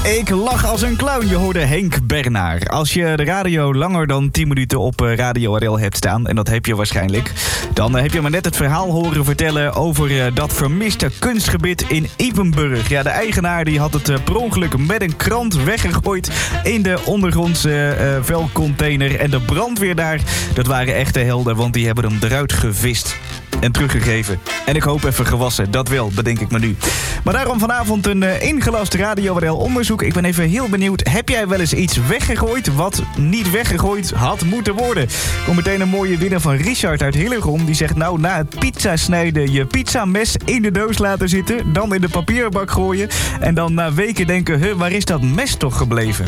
Ik lach als een clown, je hoorde Henk Bernaar. Als je de radio langer dan 10 minuten op Radio RL hebt staan, en dat heb je waarschijnlijk, dan heb je me net het verhaal horen vertellen over dat vermiste kunstgebied in Ypenburg. Ja, de eigenaar die had het per ongeluk met een krant weggegooid in de ondergrondse vuilcontainer. En de brandweer daar, dat waren echte helden, want die hebben hem eruit gevist en teruggegeven. En ik hoop even gewassen, dat wel, bedenk ik me nu. Maar daarom vanavond een ingelast Radio RL onderzoek. Ik ben even heel benieuwd, heb jij wel eens iets weggegooid wat niet weggegooid had moeten worden? Kom meteen een mooie winnaar van Richard uit Hillegom. Die zegt, nou, na het pizza snijden je pizzames in de doos laten zitten, dan in de papierbak gooien en dan na weken denken, waar is dat mes toch gebleven?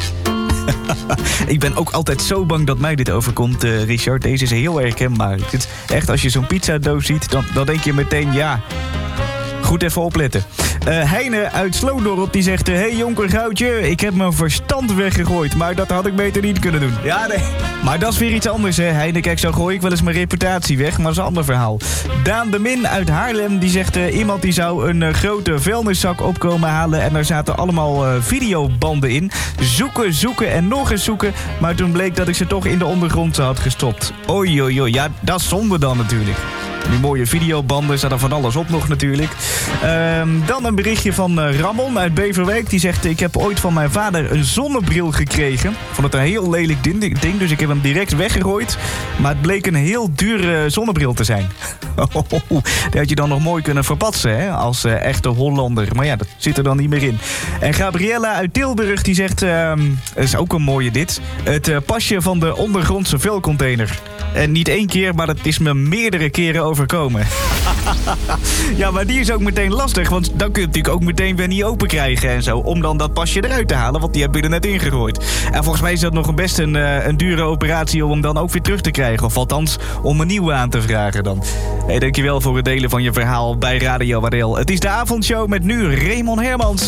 Ik ben ook altijd zo bang dat mij dit overkomt, Richard. Deze is heel herkenbaar. Echt, als je zo'n pizzadoos ziet, dan denk je meteen, ja, goed even opletten. Heine uit Sloodorp die zegt, hey jonker Goudje, ik heb mijn verstand weggegooid, maar dat had ik beter niet kunnen doen. Ja, nee. Maar dat is weer iets anders, hè, Heine. Kijk, zo gooi ik wel eens mijn reputatie weg, maar dat is een ander verhaal. Daan de Min uit Haarlem, die zegt, iemand die zou een grote vuilniszak opkomen halen en daar zaten allemaal videobanden in. Zoeken en nog eens zoeken, maar toen bleek dat ik ze toch in de ondergrond had gestopt. Oei, ja, dat is zonde dan natuurlijk. Die mooie videobanden, staat er van alles op nog natuurlijk. Dan een berichtje van Ramon uit Beverwijk. Die zegt, ik heb ooit van mijn vader een zonnebril gekregen. Ik vond het een heel lelijk ding, dus ik heb hem direct weggegooid. Maar het bleek een heel dure zonnebril te zijn. Die had je dan nog mooi kunnen verpatsen, hè, als echte Hollander. Maar ja, dat zit er dan niet meer in. En Gabriella uit Tilburg, die zegt, is ook een mooie dit. Het pasje van de ondergrondse vuilcontainer. En niet 1 keer, maar het is me meerdere keren overkomen. Ja, maar die is ook meteen lastig, want dan kun je natuurlijk ook meteen weer niet open krijgen en zo, om dan dat pasje eruit te halen, want die heb je er net ingegooid. En volgens mij is dat nog best een dure operatie om hem dan ook weer terug te krijgen. Of althans, om een nieuwe aan te vragen dan. Hey, dankjewel voor het delen van je verhaal bij Radio RL. Het is de avondshow met nu Raymond Hermans.